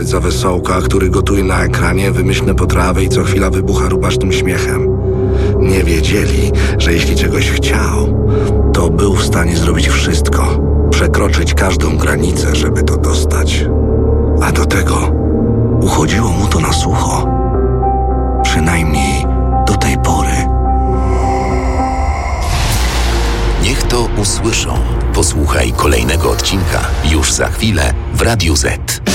za wesołka, który gotuje na ekranie wymyślne potrawy i co chwila wybucha rubasznym śmiechem. Nie wiedzieli, że jeśli czegoś chciał, to był w stanie zrobić wszystko, przekroczyć każdą granicę, żeby to dostać. A do tego uchodziło mu to na sucho. Przynajmniej do tej pory. Niech to usłyszą. Posłuchaj kolejnego odcinka już za chwilę w Radiu Z.